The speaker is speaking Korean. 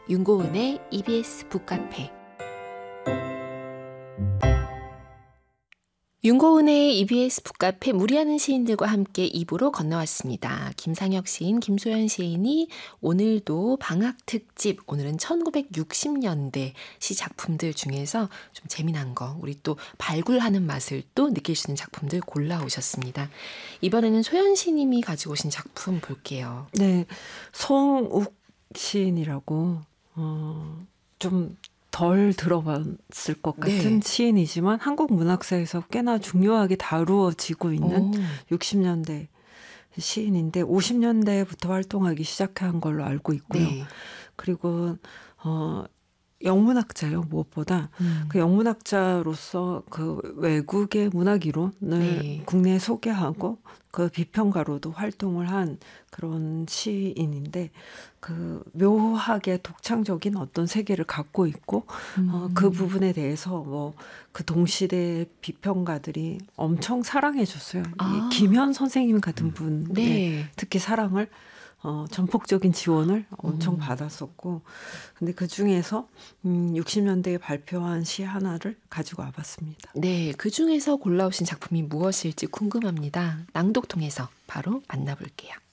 윤고은의 EBS 북카페. 윤고은의 EBS 북카페 무리하는 시인들과 함께 2부로 건너왔습니다. 김상혁 시인, 김소연 시인이 오늘도 방학 특집, 오늘은 1960년대 시 작품들 중에서 좀 재미난 거, 우리 또 발굴하는 맛을 또 느낄 수 있는 작품들 골라오셨습니다. 이번에는 소연 시인님이 가지고 오신 작품 볼게요. 네, 송욱 시인이라고 좀 덜 들어봤을 것 같은 네. 시인이지만 한국 문학사에서 꽤나 중요하게 다루어지고 있는 오. 60년대 시인인데 50년대부터 활동하기 시작한 걸로 알고 있고요. 네. 그리고 영문학자예요. 무엇보다 그 영문학자로서 그 외국의 문학 이론을 네. 국내에 소개하고 그 비평가로도 활동을 한 그런 시인인데 그 묘하게 독창적인 어떤 세계를 갖고 있고 그 부분에 대해서 뭐 그 동시대 비평가들이 엄청 사랑해줬어요. 아. 이 김현 선생님 같은 분의 네. 특히 사랑을 전폭적인 지원을 엄청 받았었고, 근데 그 중에서 60년대에 발표한 시 하나를 가지고 와봤습니다. 네, 그 중에서 골라오신 작품이 무엇일지 궁금합니다. 낭독 통해서 바로 만나볼게요.